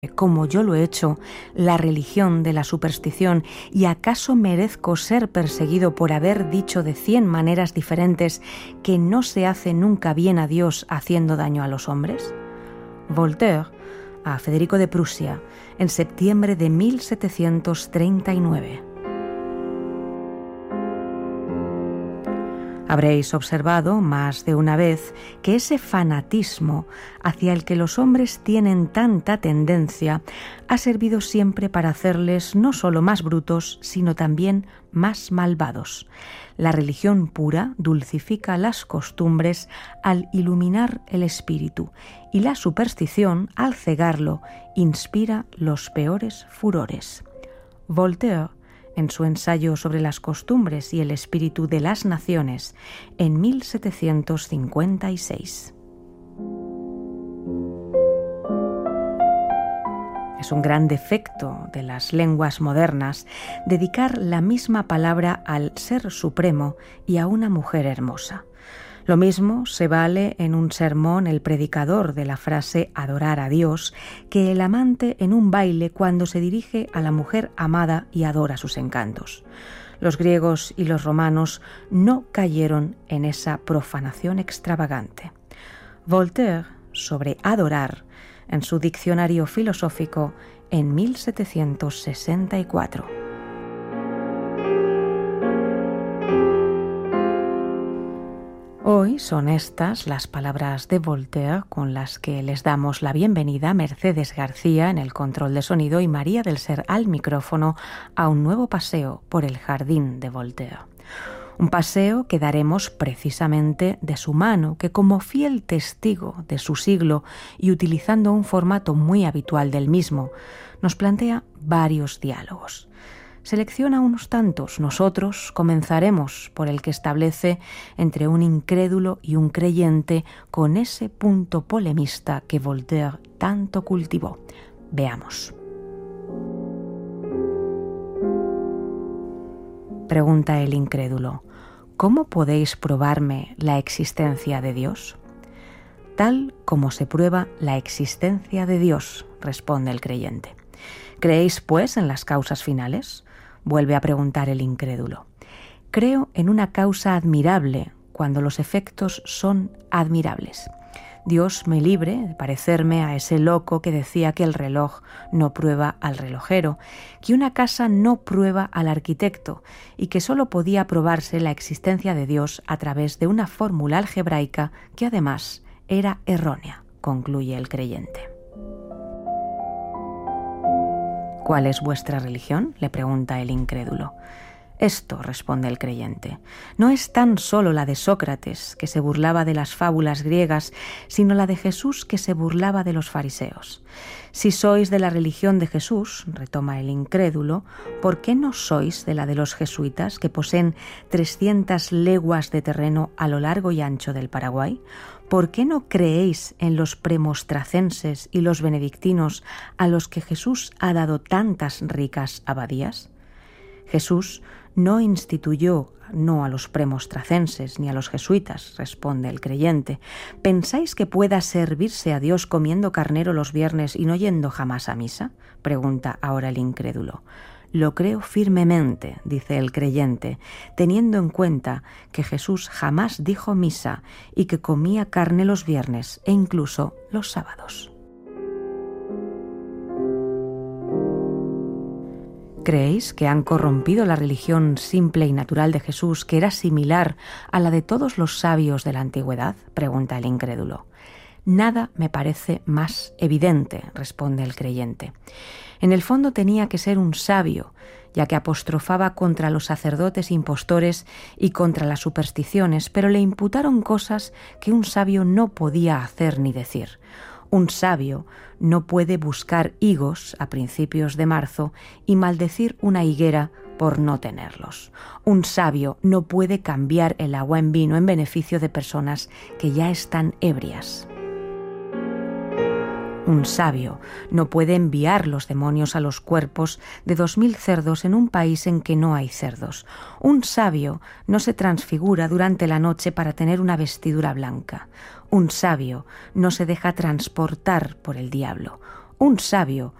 como yo lo he hecho, la religión de la superstición, y acaso merezco ser perseguido por haber dicho de 100 maneras diferentes que no se hace nunca bien a Dios haciendo daño a los hombres? Voltaire a Federico de Prusia en septiembre de 1739. Habréis observado más de una vez que ese fanatismo hacia el que los hombres tienen tanta tendencia ha servido siempre para hacerles no solo más brutos, sino también más malvados. La religión pura dulcifica las costumbres al iluminar el espíritu, y la superstición, al cegarlo, inspira los peores furores. Voltaire, en su ensayo sobre las costumbres y el espíritu de las naciones, en 1756. Es un gran defecto de las lenguas modernas dedicar la misma palabra al Ser Supremo y a una mujer hermosa. Lo mismo se vale en un sermón el predicador de la frase adorar a Dios que el amante en un baile cuando se dirige a la mujer amada y adora sus encantos. Los griegos y los romanos no cayeron en esa profanación extravagante. Voltaire, sobre adorar, en su diccionario filosófico en 1764. Hoy son estas las palabras de Voltaire con las que les damos la bienvenida a Mercedes García en el control de sonido y María del Ser al micrófono a un nuevo paseo por el jardín de Voltaire. Un paseo que daremos precisamente de su mano, que como fiel testigo de su siglo y utilizando un formato muy habitual del mismo, nos plantea varios diálogos. Selecciona unos tantos. Nosotros comenzaremos por el que establece entre un incrédulo y un creyente con ese punto polemista que Voltaire tanto cultivó. Veamos. Pregunta el incrédulo: ¿cómo podéis probarme la existencia de Dios? Tal como se prueba la existencia de Dios, responde el creyente. ¿Creéis, pues, en las causas finales? Vuelve a preguntar el incrédulo. Creo en una causa admirable cuando los efectos son admirables. Dios me libre de parecerme a ese loco que decía que el reloj no prueba al relojero, que una casa no prueba al arquitecto y que solo podía probarse la existencia de Dios a través de una fórmula algebraica que además era errónea, concluye el creyente. ¿Cuál es vuestra religión?, le pregunta el incrédulo. Esto, responde el creyente, no es tan solo la de Sócrates, que se burlaba de las fábulas griegas, sino la de Jesús, que se burlaba de los fariseos. Si sois de la religión de Jesús, retoma el incrédulo, ¿por qué no sois de la de los jesuitas, que poseen 300 leguas de terreno a lo largo y ancho del Paraguay? ¿Por qué no creéis en los premostracenses y los benedictinos, a los que Jesús ha dado tantas ricas abadías? Jesús no instituyó no a los premostracenses ni a los jesuitas, responde el creyente. ¿Pensáis que pueda servirse a Dios comiendo carnero los viernes y no yendo jamás a misa?, pregunta ahora el incrédulo. Lo creo firmemente, dice el creyente, teniendo en cuenta que Jesús jamás dijo misa y que comía carne los viernes e incluso los sábados. ¿Creéis que han corrompido la religión simple y natural de Jesús, que era similar a la de todos los sabios de la antigüedad?, pregunta el incrédulo. Nada me parece más evidente, responde el creyente. En el fondo tenía que ser un sabio, ya que apostrofaba contra los sacerdotes impostores y contra las supersticiones, pero le imputaron cosas que un sabio no podía hacer ni decir. Un sabio no puede buscar higos a principios de marzo y maldecir una higuera por no tenerlos. Un sabio no puede cambiar el agua en vino en beneficio de personas que ya están ebrias. Un sabio no puede enviar los demonios a los cuerpos de 2000 cerdos en un país en que no hay cerdos. Un sabio no se transfigura durante la noche para tener una vestidura blanca. Un sabio no se deja transportar por el diablo. Un sabio